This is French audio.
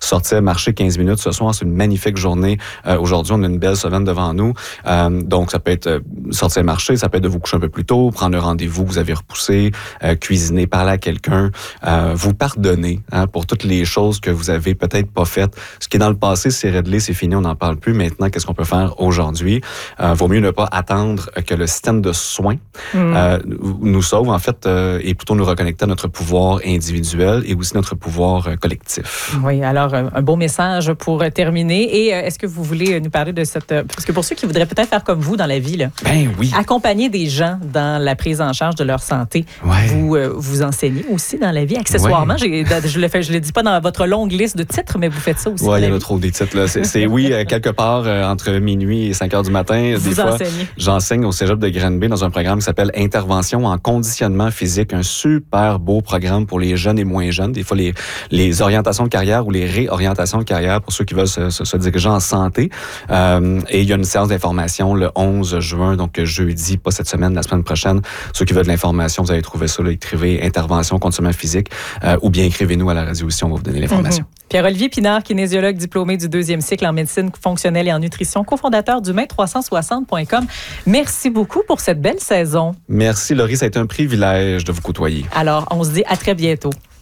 sortir marcher 15 minutes ce soir. C'est une magnifique journée. Aujourd'hui, on a une belle semaine devant nous. Donc, ça peut être sortir marcher, ça peut être de vous coucher un peu plus tôt, prendre un rendez-vous que vous avez repoussé, cuisiner, parler à quelqu'un, vous pardonner pour toutes les choses que vous avez peut-être pas faites. Ce qui est dans le passé, c'est réglé, c'est fini, on n'en parle plus. Maintenant, qu'est-ce qu'on peut faire aujourd'hui? Vaut mieux ne pas attendre que le système de soins nous sauve, en fait, et plutôt nous reconnecter à notre pouvoir individuel et aussi notre pouvoir collectif. Oui, alors, un beau message pour terminer. Et est-ce que vous voulez nous parler de cette... Parce que pour ceux qui voudraient peut-être faire comme vous dans la vie, là, ben oui. Accompagner des gens dans la prise en charge de leur santé, vous enseignez aussi dans la vie, accessoirement. Je le dis pas dans votre longue liste de titres, mais vous faites ça aussi. Oui, il y en a trop des titres. Là. C'est quelque part entre minuit et 5 heures du matin. Vous des fois, enseignez. J'enseigne au Cégep de Granby dans un programme qui s'appelle Intervention en conditionnement physique. Un super beau programme pour les jeunes et moins jeunes. Des fois, les orientations de carrière ou les réorientations de carrière pour ceux qui veulent se diriger en santé. Et il y a une séance d'information le 11 juin, donc jeudi, pas cette semaine, la semaine prochaine. Ceux qui veulent de l'information, vous allez trouver ça. Là, écrivez Intervention, conditionnement physique ou bien écrivez-nous à la radio aussi, on va vous donner l'information. Pierre-Olivier Pinard, kinésiologue diplômé du 2e cycle en médecine fonctionnelle et en nutrition, cofondateur du Main360.com. Merci beaucoup pour cette belle saison. Merci Laurie, ça a été un privilège de vous côtoyer. Alors, on se dit à très bientôt.